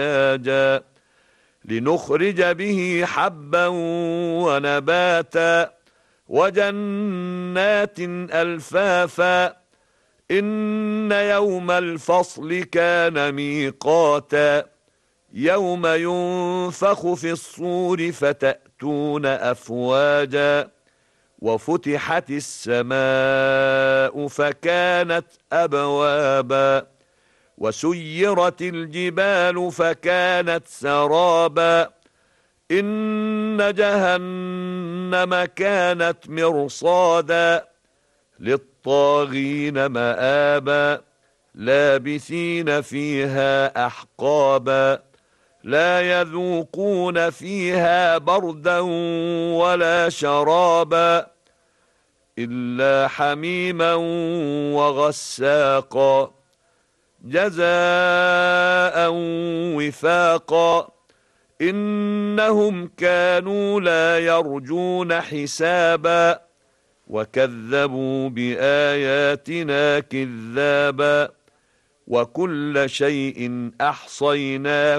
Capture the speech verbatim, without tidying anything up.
أجاجا لنخرج به حبا ونباتا وجنات ألفافا إن يوم الفصل كان ميقاتا يوم ينفخ في الصور فتأتون أفواجا وفتحت السماء فكانت أبوابا وسيرت الجبال فكانت سرابا إن جهنم كانت مرصادا للطاغين مآبا لابثين فيها أحقابا لا يذوقون فيها بردا ولا شرابا إلا حميما وغساقا جزاء وفاقا إنهم كانوا لا يرجون حسابا وكذبوا بآياتنا كذابا وكل شيء أحصيناه